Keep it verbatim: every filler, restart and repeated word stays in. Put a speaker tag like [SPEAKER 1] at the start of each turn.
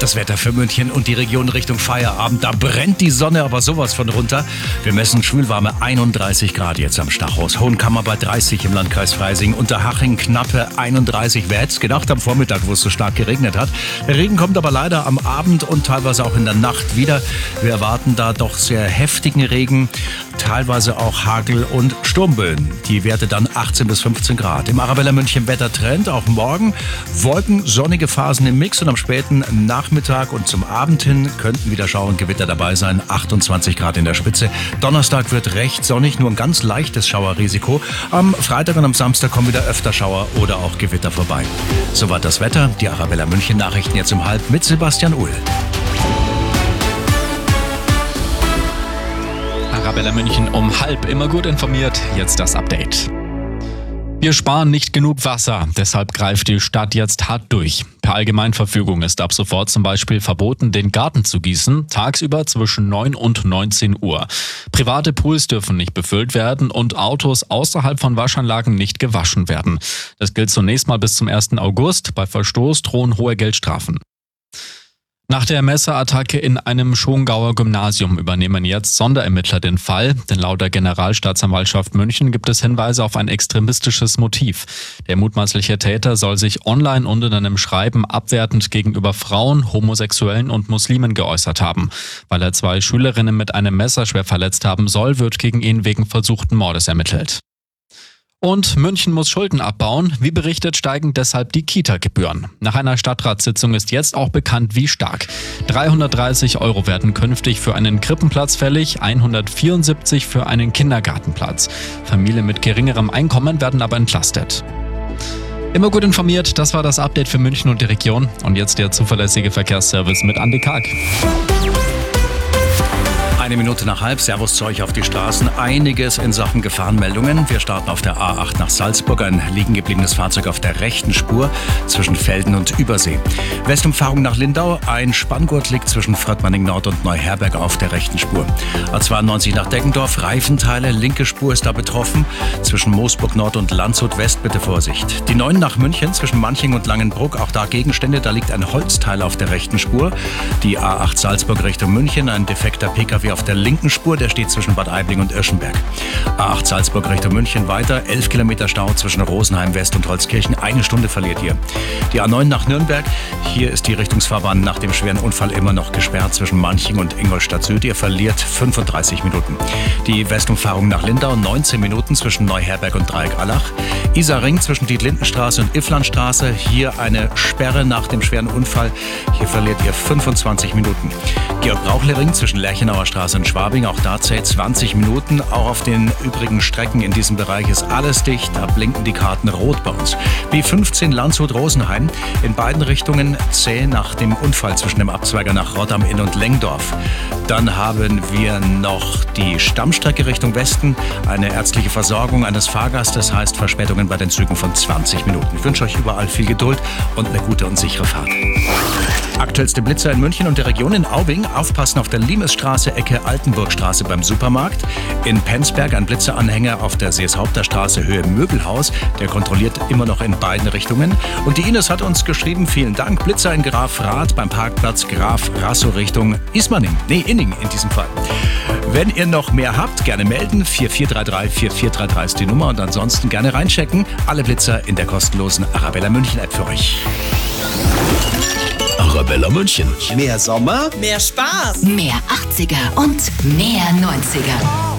[SPEAKER 1] Das Wetter für München und die Region Richtung Feierabend. Da brennt die Sonne aber sowas von runter. Wir messen schwülwarme einunddreißig Grad jetzt am Stachus. Hohenkammer bei dreißig im Landkreis Freising. Unterhaching knappe einunddreißig. Wer hätte es gedacht am Vormittag, wo es so stark geregnet hat. Der Regen kommt aber leider am Abend und teilweise auch in der Nacht wieder. Wir erwarten da doch sehr heftigen Regen. Teilweise auch Hagel und Sturmböen. Die Werte dann achtzehn bis fünfzehn Grad. Im Arabella München Wettertrend auch morgen. Wolken, sonnige Phasen im Mix und am späten Nachmittag und zum Abend hin könnten wieder Schauer und Gewitter dabei sein. achtundzwanzig Grad in der Spitze. Donnerstag wird recht sonnig, nur ein ganz leichtes Schauerrisiko. Am Freitag und am Samstag kommen wieder öfter Schauer oder auch Gewitter vorbei. Soweit das Wetter. Die Arabella München Nachrichten jetzt um halb mit Sebastian Uhl.
[SPEAKER 2] Arabella München um halb, immer gut informiert, jetzt das Update. Wir sparen nicht genug Wasser, deshalb greift die Stadt jetzt hart durch. Per Allgemeinverfügung ist ab sofort zum Beispiel verboten, den Garten zu gießen, tagsüber zwischen neun und neunzehn Uhr. Private Pools dürfen nicht befüllt werden und Autos außerhalb von Waschanlagen nicht gewaschen werden. Das gilt zunächst mal bis zum ersten August. Bei Verstoß drohen hohe Geldstrafen. Nach der Messerattacke in einem Schongauer Gymnasium übernehmen jetzt Sonderermittler den Fall, denn laut der Generalstaatsanwaltschaft München gibt es Hinweise auf ein extremistisches Motiv. Der mutmaßliche Täter soll sich online und in einem Schreiben abwertend gegenüber Frauen, Homosexuellen und Muslimen geäußert haben. Weil er zwei Schülerinnen mit einem Messer schwer verletzt haben soll, wird gegen ihn wegen versuchten Mordes ermittelt. Und München muss Schulden abbauen. Wie berichtet, steigen deshalb die Kita-Gebühren. Nach einer Stadtratssitzung ist jetzt auch bekannt, wie stark. dreihundertdreißig Euro werden künftig für einen Krippenplatz fällig, hundertvierundsiebzig für einen Kindergartenplatz. Familien mit geringerem Einkommen werden aber entlastet. Immer gut informiert, das war das Update für München und die Region. Und jetzt der zuverlässige Verkehrsservice mit Andi Karg.
[SPEAKER 1] Eine Minute nach halb, Servus zu euch auf die Straßen. Einiges in Sachen Gefahrenmeldungen. Wir starten auf der A acht nach Salzburg. Ein liegen gebliebenes Fahrzeug auf der rechten Spur zwischen Velden und Übersee. Westumfahrung nach Lindau. Ein Spanngurt liegt zwischen Fröttmanning Nord und Neuherberg auf der rechten Spur. A zweiundneunzig nach Deggendorf. Reifenteile, linke Spur ist da betroffen. Zwischen Moosburg Nord und Landshut West bitte Vorsicht. Die neun nach München zwischen Manching und Langenbruck. Auch da Gegenstände. Da liegt ein Holzteil auf der rechten Spur. Die A acht Salzburg Richtung München. Ein defekter Pkw auf der linken Spur, der steht zwischen Bad Aibling und Irschenberg. A acht Salzburg Richtung München weiter, elf Kilometer Stau zwischen Rosenheim West und Holzkirchen, eine Stunde verliert hier. Die A neun nach Nürnberg, hier ist die Richtungsfahrbahn nach dem schweren Unfall immer noch gesperrt zwischen Manching und Ingolstadt Süd, ihr verliert fünfunddreißig Minuten. Die Westumfahrung nach Lindau, neunzehn Minuten zwischen Neuherberg und Dreieck-Allach. Isarring zwischen Dietlindenstraße und Ifflandstraße, hier eine Sperre nach dem schweren Unfall, hier verliert ihr fünfundzwanzig Minuten. Georg-Brauchle-Ring zwischen Lerchenauer Straße und Schwabing, auch da zählt zwanzig Minuten. Auch auf den übrigen Strecken in diesem Bereich ist alles dicht, da blinken die Karten rot bei uns. B fünfzehn Landshut-Rosenheim, in beiden Richtungen zäh nach dem Unfall zwischen dem Abzweiger nach Rotterdam-Inn und Lengdorf. Dann haben wir noch die Stammstrecke Richtung Westen, eine ärztliche Versorgung eines Fahrgastes, heißt Verspätungen bei den Zügen von zwanzig Minuten. Ich wünsche euch überall viel Geduld und eine gute und sichere Fahrt. Aktuellste Blitzer in München und der Region. In Aubing aufpassen auf der Limesstraße, Ecke Altenburgstraße beim Supermarkt. In Penzberg ein Blitzeranhänger auf der Seeshaupter Höhe Möbelhaus. Der kontrolliert immer noch in beiden Richtungen. Und die Ines hat uns geschrieben, vielen Dank. Blitzer in Graf Rath beim Parkplatz Graf Rassow Richtung Ismaning. Nee, Inning in diesem Fall. Wenn ihr noch mehr habt, gerne melden. vier vier drei drei vier vier drei drei ist die Nummer. Und ansonsten gerne reinchecken. Alle Blitzer in der kostenlosen Arabella München App für euch.
[SPEAKER 3] Arabella München.
[SPEAKER 4] Mehr Sommer,
[SPEAKER 5] mehr Spaß,
[SPEAKER 6] mehr achtziger und mehr neunziger.